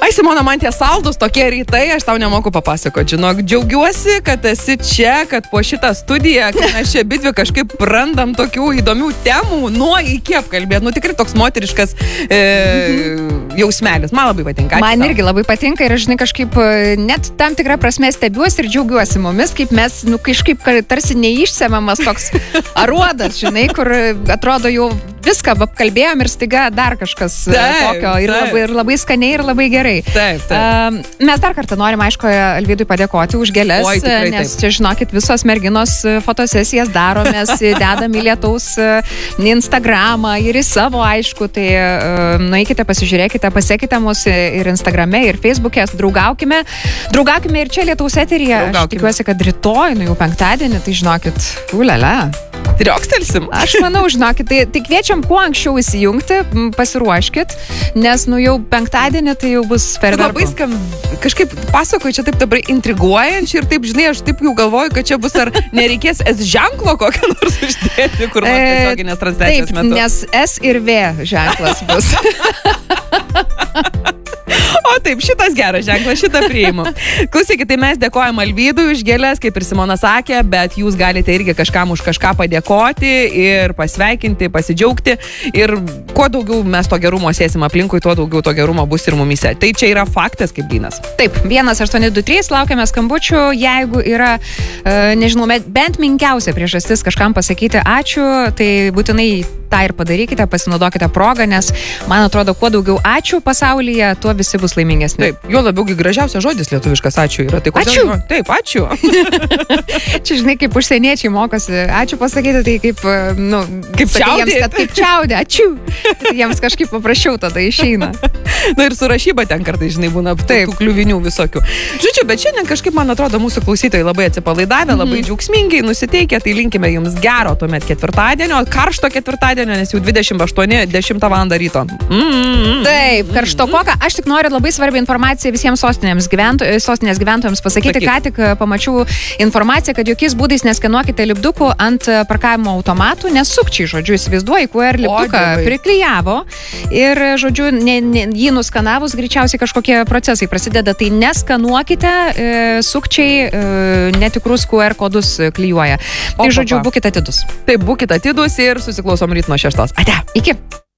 Ai, Simona, man tie saldus tokie rytai, aš tau nemoku papasakoti, žinok. Džiaugiuosi, kad esi čia, kad po šitą studiją, kad mes čia abidvi kažkaip randam tokių įdomių temų, nuo iki apkalbėti. Nu, tikrai toks moteriškas jausmelis. Man labai patinka. Man irgi labai patinka ir aš, žinai, kažkaip net tam tikrą prasme stebiuosi ir džiaugiuosi mumis, kaip mes, nu, kažkaip tarsi neišsemiamas toks aruodas, žinai, kur atrodo jau viską apkalbėjom ir staiga dar kažkas tokio ir labai skaniai ir labai gerai. Taip. Mes dar kartą norim, aišku, Alvydui padėkoti už gėles, nes čia, žinokit, visos merginos fotosesijas daro, mes dedam į lietaus Instagramą ir į savo, aišku, tai nueikite, pasižiūrėkite, pasekite mus ir Instagrame, ir Facebook'e, draugavkime ir čia lietaus eteryje. Aš tikiuosi, kad rytoj, jau penktadienį, tai žinokit, ulala. Triokstelsim. Aš manau, žinokit, tai kviečiam kuo anksčiau įsijungti, pasiruoškit, nes, jau penktadienį tai jau bus labai kažkaip pasakoju, čia taip dabar intriguojančiai ir taip, žinai, aš taip jau galvoju, kad čia bus ar nereikės S ženklo kokią nors uždėti, kur nors tiesioginės transliacijos metu. Taip, nes S ir V ženklas bus. O taip, šitas geras ženklas, šitą priimu. Klausykit, tai mes dėkojam Alvydui už gėles, kaip ir Simona sakė, bet jūs galite irgi kažkam už kažką padėkoti ir pasveikinti, pasidžiaugti. Ir kuo daugiau mes to gerumo sėsim aplinkui, tuo daugiau to gerumo bus ir mumise. Tai čia yra faktas kaip blynas. Taip, 1823, laukiame skambučių, jeigu yra, nežinau, bent menkiausia priežastis kažkam pasakyti ačiū, tai būtinai tą ir padarykite, pasinaudokite progą, nes man atrodo, kuo daugiau ačiū pasaulyje, tuo visi bus laimingesni. Taip, jo labiau gražiausias žodis lietuviškas ačiū yra. Tai ačiū? Taip, ačiū. Čia, žinai, kaip užsieniečiai mokosi ačiū pasakyti, tai kaip, kaip čiaudė. Kaip čiaudė, ačiū. Jiems kažkaip paprasčiau tada išeina. Ir su rašyba ten kartais, žinai, būna tų kliuvinių visokių. Žodžiu, bet šiandien kažkaip, man atrodo, mūsų klausytojai labai atsipalaidavę, labai džiaugsmingai nusiteikę, tai linkime jums gero tuomet ketvirtadienio, karšto ketvirtadienio, nes jau 28:10 val. Ryto. Taip, karštokoka. Aš tik noriu labai svarbią informaciją visiems sostinės gyventojams pasakyti. Ką tik pamačiau informaciją, kad jokiais būdais neskenuokite lipdukų ant parkavimo automatų, nes sukčiai, žodžiu, įsivaizduoji, QR lipduką priklijavo ir, žodžiu, jį nuskanavus greičiausiai kažkokie procesai prasideda, tai neskanuokite, sukčiai netikrus QR kodus klijuoja. Tai, žodžiu, būkite atidus. Taip, būkite atidus ir susiklausom ryt nuo 6. Ate. Iki.